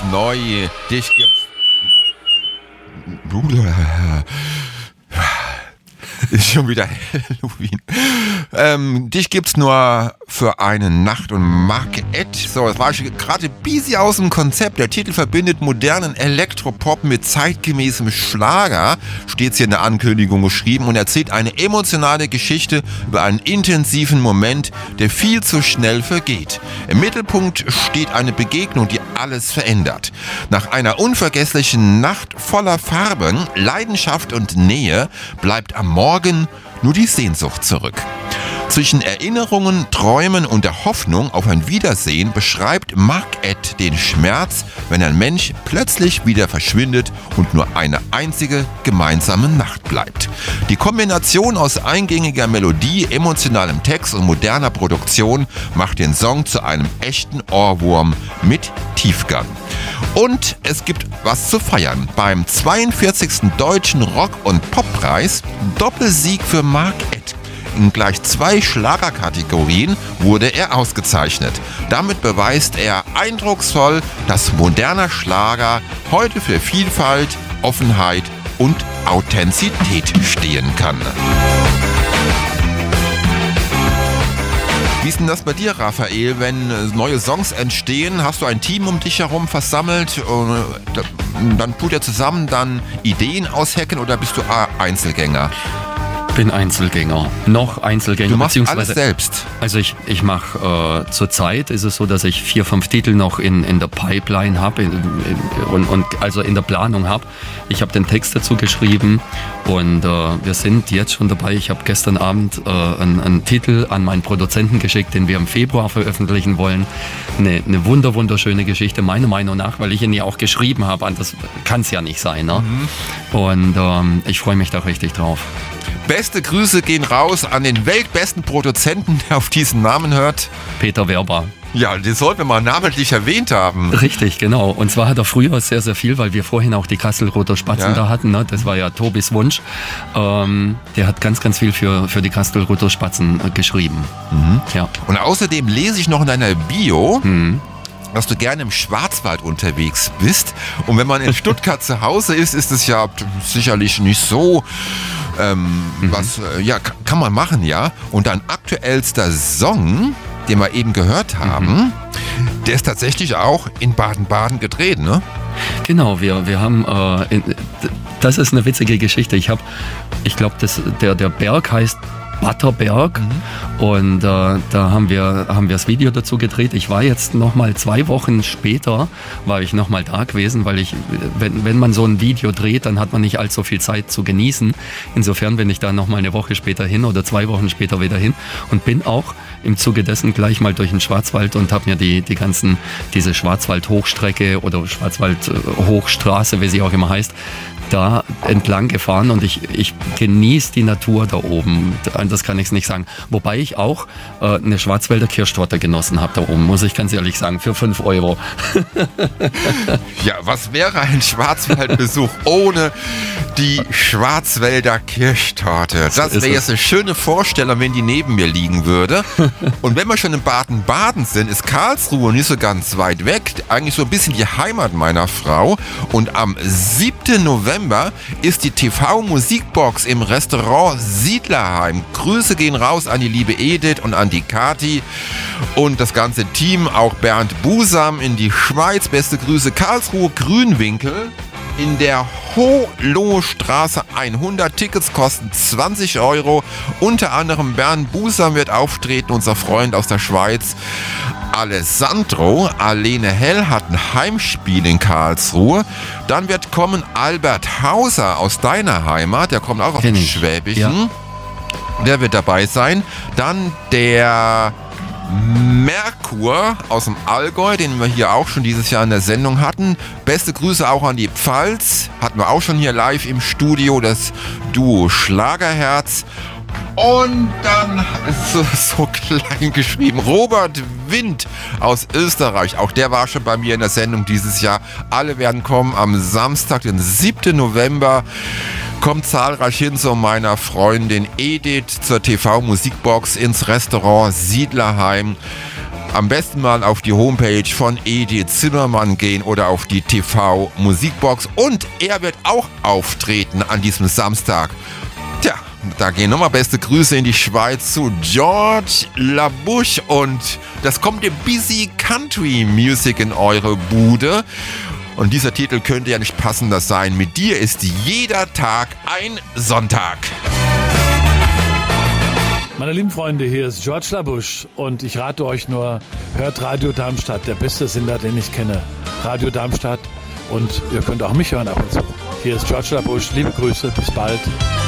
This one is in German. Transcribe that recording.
neu. Dich gibt's. Ist schon wieder Halloween. Dich gibt's nur für eine Nacht und Mark Ed. So, das war gerade busy aus dem Konzept. Der Titel verbindet modernen Elektropop mit zeitgemäßem Schlager, steht's hier in der Ankündigung geschrieben, und erzählt eine emotionale Geschichte über einen intensiven Moment, der viel zu schnell vergeht. Im Mittelpunkt steht eine Begegnung, die alles verändert. Nach einer unvergesslichen Nacht voller Farben, Leidenschaft und Nähe bleibt am Morgen nur die Sehnsucht zurück. Zwischen Erinnerungen, Träumen und der Hoffnung auf ein Wiedersehen beschreibt Mark Ed den Schmerz, wenn ein Mensch plötzlich wieder verschwindet und nur eine einzige gemeinsame Nacht bleibt. Die Kombination aus eingängiger Melodie, emotionalem Text und moderner Produktion macht den Song zu einem echten Ohrwurm mit Tiefgang. Und es gibt was zu feiern. Beim 42. Deutschen Rock- und Poppreis Doppelsieg für Mark Ed. In gleich 2 Schlagerkategorien wurde er ausgezeichnet. Damit beweist er eindrucksvoll, dass moderner Schlager heute für Vielfalt, Offenheit und Authentizität stehen kann. Wie ist denn das bei dir, Raphael, wenn neue Songs entstehen? Hast du ein Team um dich herum versammelt? Dann tut ihr zusammen dann Ideen aushacken oder bist du Einzelgänger? Bin Einzelgänger, noch Einzelgänger. Du machst alles selbst? Also ich mache, zurzeit ist es so, dass ich 4, 5 Titel noch in der Pipeline habe und also in der Planung habe. Ich habe den Text dazu geschrieben und wir sind jetzt schon dabei. Ich habe gestern Abend einen Titel an meinen Produzenten geschickt, den wir im Februar veröffentlichen wollen. Eine wunderschöne Geschichte, meiner Meinung nach, weil ich ihn ja auch geschrieben habe. Das kann es ja nicht sein. Ne? Mhm. Und ich freue mich da richtig drauf. Beste Grüße gehen raus an den weltbesten Produzenten, der auf diesen Namen hört. Peter Werber. Ja, den sollten wir mal namentlich erwähnt haben. Richtig, genau. Und zwar hat er früher sehr, sehr viel, weil wir vorhin auch die Kastelruther Spatzen da hatten. Ne? Das war ja Tobis Wunsch. Der hat ganz, ganz viel für die Kastelruther Spatzen geschrieben. Mhm. Ja. Und außerdem lese ich noch in deiner Bio, dass du gerne im Schwarzwald unterwegs bist. Und wenn man in Stuttgart zu Hause ist, ist es ja sicherlich nicht so... kann man machen, ja. Und dein aktuellster Song, den wir eben gehört haben, der ist tatsächlich auch in Baden-Baden gedreht, ne? Genau, wir haben, das ist eine witzige Geschichte. Ich glaube, der Berg heißt Batterberg und da haben wir das Video dazu gedreht. Ich war jetzt nochmal 2 Wochen später, war ich nochmal da gewesen, weil wenn man so ein Video dreht, dann hat man nicht allzu viel Zeit zu genießen. Insofern bin ich da nochmal eine Woche später hin oder 2 Wochen später wieder hin und bin auch im Zuge dessen gleich mal durch den Schwarzwald und habe mir diese Schwarzwald-Hochstrecke oder Schwarzwald-Hochstraße, wie sie auch immer heißt, da entlang gefahren und ich genieße die Natur da oben. Das kann ich nicht sagen. Wobei ich auch eine Schwarzwälder Kirschtorte genossen habe da oben, muss ich ganz ehrlich sagen, für 5 €. Ja, was wäre ein Schwarzwaldbesuch ohne die Schwarzwälder Kirschtorte? Das wäre jetzt eine schöne Vorstellung, wenn die neben mir liegen würde. Und wenn wir schon in Baden-Baden sind, ist Karlsruhe nicht so ganz weit weg. Eigentlich so ein bisschen die Heimat meiner Frau. Und am 7. November ist die TV-Musikbox im Restaurant Siedlerheim. Grüße gehen raus an die liebe Edith und an die Kati und das ganze Team, auch Bernd Busam in die Schweiz. Beste Grüße. Karlsruhe Grünwinkel in der Hohlohstraße 100. Tickets kosten 20 €. Unter anderem Bernd Busam wird auftreten, unser Freund aus der Schweiz. Alessandro, Alene Hell hat ein Heimspiel in Karlsruhe. Dann wird kommen Albert Hauser aus deiner Heimat, der kommt auch aus dem Schwäbischen. Ja. Der wird dabei sein. Dann der Merkur aus dem Allgäu, den wir hier auch schon dieses Jahr in der Sendung hatten. Beste Grüße auch an die Pfalz. Hatten wir auch schon hier live im Studio, das Duo Schlagerherz. Und dann ist so klein geschrieben, Robert Wind aus Österreich. Auch der war schon bei mir in der Sendung dieses Jahr. Alle werden kommen am Samstag, den 7. November. Kommt zahlreich hin zu meiner Freundin Edith zur TV-Musikbox ins Restaurant Siedlerheim. Am besten mal auf die Homepage von Edi Zimmermann gehen oder auf die TV-Musikbox. Und er wird auch auftreten an diesem Samstag. Tja, da gehen nochmal beste Grüße in die Schweiz zu George Labouche. Und das kommt im Busy Country Music in eure Bude. Und dieser Titel könnte ja nicht passender sein. Mit dir ist jeder Tag ein Sonntag. Meine lieben Freunde, hier ist George Labouche und ich rate euch nur, hört Radio Darmstadt, der beste Sender, den ich kenne. Radio Darmstadt und ihr könnt auch mich hören ab und zu. Hier ist George Labouche, liebe Grüße, bis bald.